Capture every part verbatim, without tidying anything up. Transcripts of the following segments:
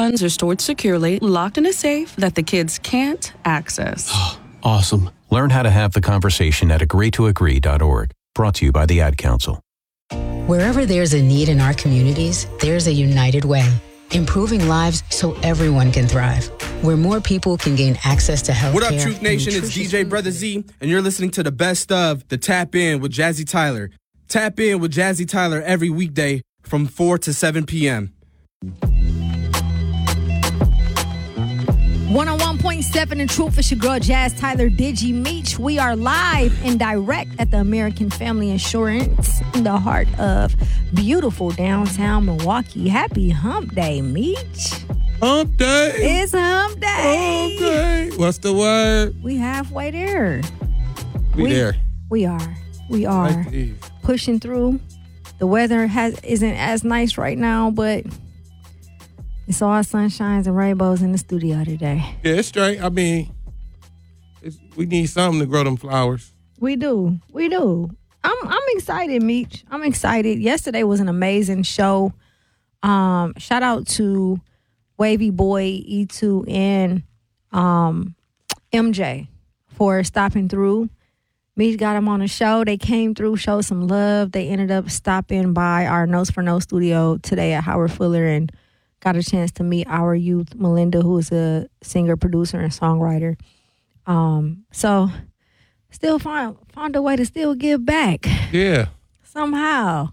funds are stored securely, locked in a safe that the kids can't access. Awesome. Learn how to have the conversation at agree to agree dot org. Brought to you by the Ad Council. Wherever there's a need in our communities, there's a United Way. Improving lives so everyone can thrive. Where more people can gain access to health care. What up, Truth Nation? It's D J Brother Z, and you're listening to the best of the Tap In with Jazzy Tyler. Tap In with Jazzy Tyler every weekday from four to seven p.m. one oh one point seven in Truth. It's your girl, Jazz Tyler Digi Meech. We are live and direct at the American Family Insurance in the heart of beautiful downtown Milwaukee. Happy Hump Day, Meech. Hump Day. It's Hump Day. Hump Day. What's the word? We halfway there. We, we there. We are. We are. Right pushing through. The weather has isn't as nice right now, but it's all sunshines and rainbows in the studio today. Yeah, it's straight. I mean, it's, we need something to grow them flowers. We do. We do. I'm I'm excited, Meech. I'm excited. Yesterday was an amazing show. Um, shout out to Wavy Boy, E two, and um, M J for stopping through. Meech got them on the show. They came through, showed some love. They ended up stopping by our Notes for No studio today at Howard Fuller and got a chance to meet our youth, Melinda, who is a singer, producer, and songwriter. Um, so still find find a way to still give back. Yeah. Somehow.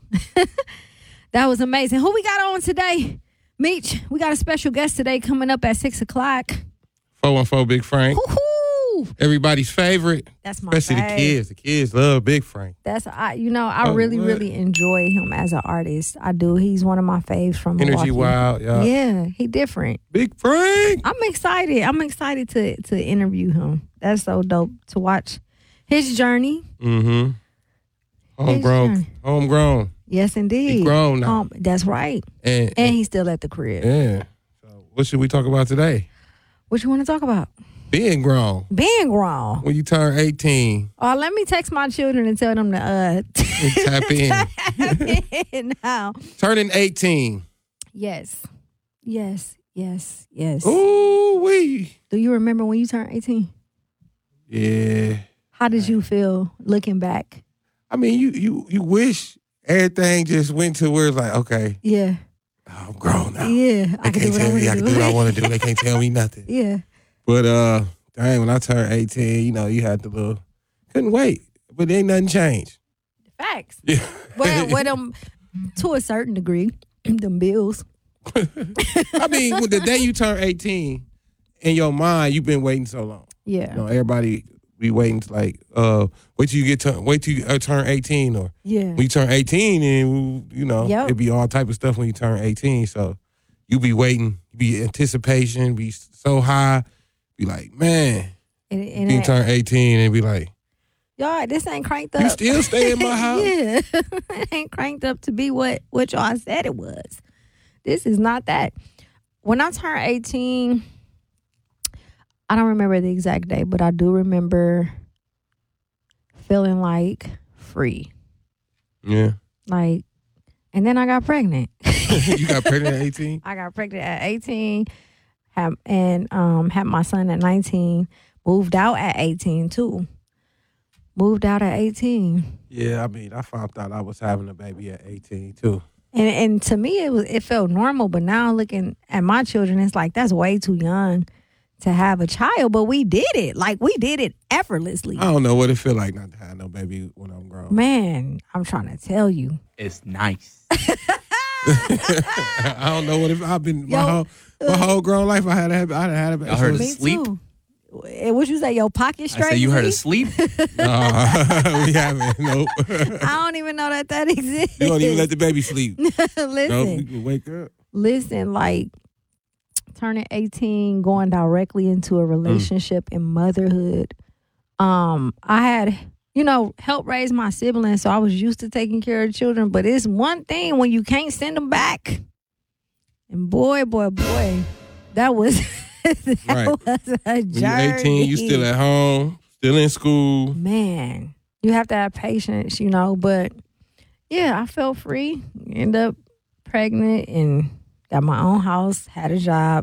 That was amazing. Who we got on today? Meech, we got a special guest today coming up at six o'clock. four one four Big Frank. Woo-hoo! Everybody's favorite. That's my Especially fave. the kids. The kids love Big Frank. That's I. You know, I Oh, really, what? really enjoy him as an artist. I do. He's one of my faves from Energy Milwaukee. Wild, yeah. Yeah, he different. Big Frank. I'm excited. I'm excited to to interview him. That's so dope to watch his journey. Mm-hmm. Homegrown. journey. Homegrown. Yes, indeed. He grown now. Um, that's right. And, And and he's still at the crib. yeah. So what should we talk about today? What you want to talk about? Being grown. Being grown. When you turn eighteen, Oh, let me text my children and tell them to uh tap in. tap in now. Turning eighteen. Yes. Yes. Yes. Yes. Ooh wee. Do you remember when you turned eighteen? Yeah. How did you feel looking back? I mean, you you you wish everything just went to where it's like, okay, Yeah. I'm grown now. Yeah. They I can can't do what I tell want me I to can do. do what I want to do. They can't tell me nothing. Yeah. But uh, dang, when I turned eighteen, you know, you had the little couldn't wait, but ain't nothing changed. Facts. Yeah. Well, well, them, to a certain degree, them bills. I mean, when the day you turn eighteen, in your mind, you've been waiting so long. Yeah. You know, everybody be waiting to like, uh, wait till you get to, wait till you uh, turn eighteen, or Yeah. when you turn eighteen, and you know, Yep. it'd be all type of stuff when you turn eighteen. So you be waiting, you be anticipation, be so high, be like, man, And, and you it- turn eighteen, and be like, y'all, this ain't cranked up. you still stay in my house. Yeah. It ain't cranked up to be what, what y'all said it was. This is not that. When I turned eighteen, I don't remember the exact day, but I do remember feeling like free. Yeah. Like, and then I got pregnant. You got pregnant at eighteen? I got pregnant at eighteen, had, and um, had my son at nineteen. Moved out at eighteen too. Moved out at eighteen, Yeah, I mean, I found out I was having a baby at eighteen too. and and to me it was it felt normal. But now looking at my children, it's like that's way too young to have a child. But we did it, like we did it effortlessly. I don't know what it feel like not to have no baby when I'm grown. Man, I'm trying to tell you. It's nice. I don't know what if I've been my Yo, whole my whole grown life. I had to have I had a baby. Y'all heard of Me sleep? too. Eh, What you say? Your pocket I straight? say you heard Z? of sleep? Nah, we haven't. Nope. I don't even know that that exists. You don't even let the baby sleep. Listen. Nope. You can wake up. Listen, like turning eighteen, going directly into a relationship and motherhood. Um, I had, you know, helped raise my siblings, so I was used to taking care of children. But it's one thing when you can't send them back. And boy, boy, boy, that was that Right. was a When journey. you're eighteen, you still at home, still in school. Man, you have to have patience, you know. But yeah, I felt free. End up pregnant and got my own house, had a job.